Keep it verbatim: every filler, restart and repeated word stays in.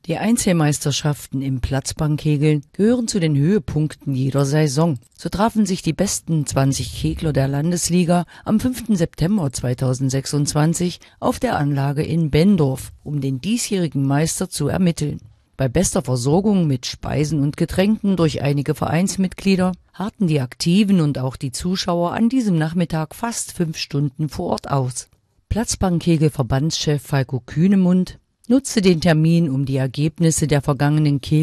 Die Einzelmeisterschaften im Platzbankkegeln gehören zu den Höhepunkten jeder Saison. So trafen sich die besten zwanzig Kegler der Landesliga am fünften September zweitausendsechsundzwanzig auf der Anlage in Benndorf, um den diesjährigen Meister zu ermitteln. Bei bester Versorgung mit Speisen und Getränken durch einige Vereinsmitglieder harrten die Aktiven und auch die Zuschauer an diesem Nachmittag fast fünf Stunden vor Ort aus. Platzbankkegel-Verbandschef Falko Kühnemund nutzte den Termin, um die Ergebnisse der vergangenen Kegel